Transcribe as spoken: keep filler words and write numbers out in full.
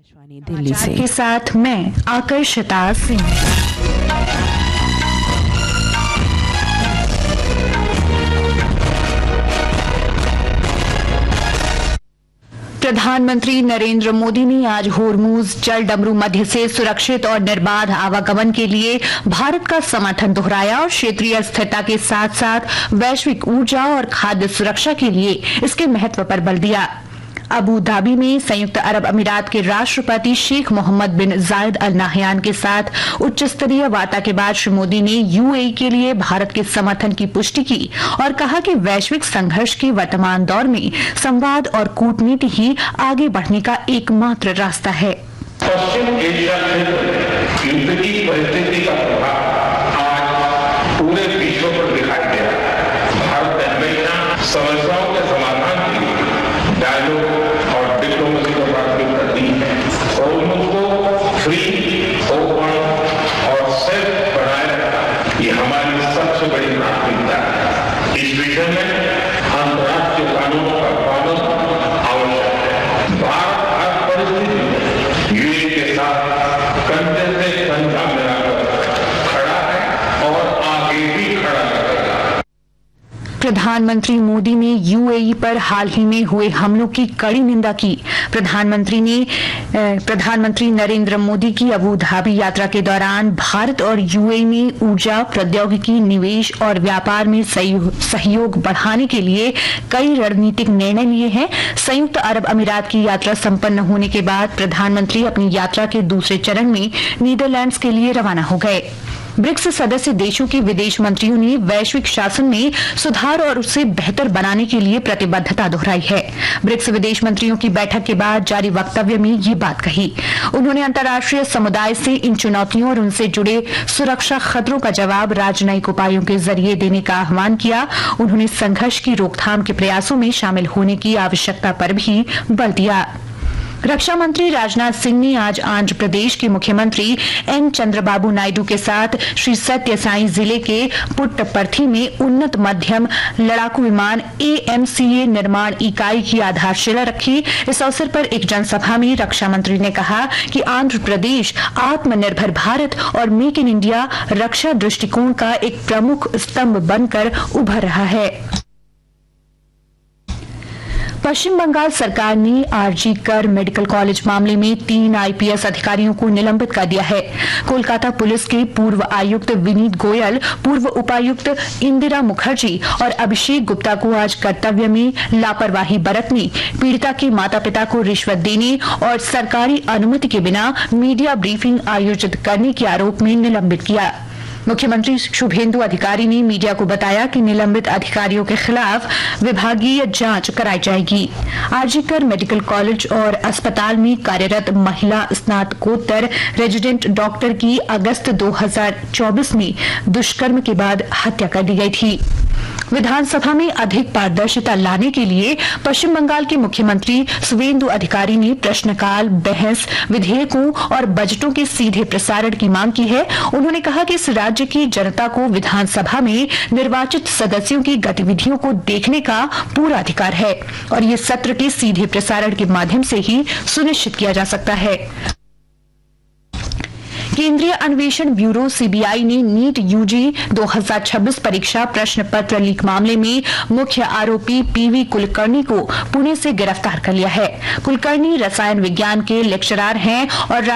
आकाशवाणी दिल्ली से के साथ मैं आकर्षिता सिंह। प्रधानमंत्री नरेंद्र मोदी ने आज होर्मुज जल डमरू मध्य से सुरक्षित और निर्बाध आवागमन के लिए भारत का समर्थन दोहराया और क्षेत्रीय स्थिरता के साथ साथ वैश्विक ऊर्जा और खाद्य सुरक्षा के लिए इसके महत्व पर बल दिया। अबू धाबी में संयुक्त अरब अमीरात के राष्ट्रपति शेख मोहम्मद बिन जायद अल नाहयान के साथ उच्च स्तरीय वार्ता के बाद श्री मोदी ने यूएई के लिए भारत के समर्थन की पुष्टि की और कहा कि वैश्विक संघर्ष के वर्तमान दौर में संवाद और कूटनीति ही आगे बढ़ने का एकमात्र रास्ता है। पश्चिम एशिया क्षेत्र में युद्ध की परिस्थिति का प्रभाव आज पूरे विश्व पर दिखाई दे रहा है। भारत ने हमेशा समस्याओं के समाधान के लिए डायलॉग और डिप्लोमेसी को प्राथमिकता दी है और उनको फ्री, ओपन और सेफ बनाए रखा, ये हमारी सबसे बड़ी प्राथमिकता है। इस विषय में अंतर्राष्ट्रीय कानूनों का पालन आवश्यक है। भारत हर परिस्थिति में यूएई के साथ कंधे से कंधा मिलाकर खड़ा है और आगे भी खड़ा रहेगा। प्रधानमंत्री मोदी ने यूएई पर हाल ही में हुए हमलों की कड़ी निंदा की। प्रधानमंत्री ने प्रधानमंत्री नरेंद्र मोदी की अबू धाबी यात्रा के दौरान भारत और यूएई में ऊर्जा, प्रौद्योगिकी, निवेश और व्यापार में सहयोग बढ़ाने के लिए कई रणनीतिक निर्णय लिए हैं। संयुक्त अरब अमीरात की यात्रा संपन्न होने के बाद प्रधानमंत्री अपनी यात्रा के दूसरे चरण में नीदरलैंड्स के लिए रवाना हो गए। ब्रिक्स सदस्य देशों के विदेश मंत्रियों ने वैश्विक शासन में सुधार और उसे बेहतर बनाने के लिए प्रतिबद्धता दोहराई है। ब्रिक्स विदेश मंत्रियों की बैठक के बाद जारी वक्तव्य में ये बात कही। उन्होंने अंतर्राष्ट्रीय समुदाय से इन चुनौतियों और उनसे जुड़े सुरक्षा खतरों का जवाब राजनयिक उपायों के जरिए देने का आह्वान किया। उन्होंने संघर्ष की रोकथाम के प्रयासों में शामिल होने की आवश्यकता पर भी बल दिया। रक्षा मंत्री राजनाथ सिंह ने आज आंध्र प्रदेश के मुख्यमंत्री एन चंद्रबाबू नायडू के साथ श्री सत्य साई जिले के पुट्टपर्थी में उन्नत मध्यम लड़ाकू विमान ए एम सी ए निर्माण इकाई की आधारशिला रखी। इस अवसर पर एक जनसभा में रक्षा मंत्री ने कहा कि आंध्र प्रदेश आत्मनिर्भर भारत और मेक इन इंडिया रक्षा दृष्टिकोण का एक प्रमुख स्तंभ बनकर उभर रहा है। पश्चिम बंगाल सरकार ने आरजी कर मेडिकल कॉलेज मामले में तीन आईपीएस अधिकारियों को निलंबित कर दिया है। कोलकाता पुलिस के पूर्व आयुक्त विनीत गोयल, पूर्व उपायुक्त इंदिरा मुखर्जी और अभिषेक गुप्ता को आज कर्तव्य में लापरवाही बरतने, पीड़िता के माता पिता को रिश्वत देने और सरकारी अनुमति के बिना मीडिया ब्रीफिंग आयोजित करने के आरोप में निलंबित किया। मुख्यमंत्री शुभेंदु अधिकारी ने मीडिया को बताया कि निलंबित अधिकारियों के खिलाफ विभागीय जांच कराई जाएगी। आरजी कर मेडिकल कॉलेज और अस्पताल में कार्यरत महिला स्नातकोत्तर रेजिडेंट डॉक्टर की अगस्त दो हज़ार चौबीस में दुष्कर्म के बाद हत्या कर दी गई थी। विधानसभा में अधिक पारदर्शिता लाने के लिए पश्चिम बंगाल के मुख्यमंत्री शुभेंदु अधिकारी ने प्रश्नकाल, बहस, विधेयकों और बजटों के सीधे प्रसारण की मांग की है। उन्होंने कहा कि इस राज्य की जनता को विधानसभा में निर्वाचित सदस्यों की गतिविधियों को देखने का पूरा अधिकार है और ये सत्र के सीधे प्रसारण के माध्यम से ही सुनिश्चित किया जा सकता है। केंद्रीय अन्वेषण ब्यूरो सीबीआई ने नीट यूजी दो हज़ार छब्बीस परीक्षा प्रश्न पत्र लीक मामले में मुख्य आरोपी पीवी कुलकर्णी को पुणे से गिरफ्तार कर लिया है। कुलकर्णी रसायन विज्ञान के लेक्चरार हैं और